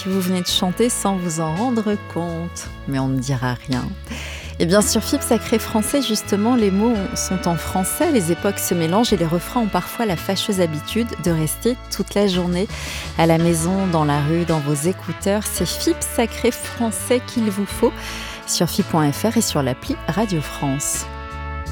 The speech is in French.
puis vous venez de chanter sans vous en rendre compte. Mais on ne dira rien. Et bien sur FIP Sacré Français, justement, les mots sont en français, les époques se mélangent et les refrains ont parfois la fâcheuse habitude de rester toute la journée à la maison, dans la rue, dans vos écouteurs. C'est FIP Sacré Français qu'il vous faut sur FIP.fr et sur l'appli Radio France.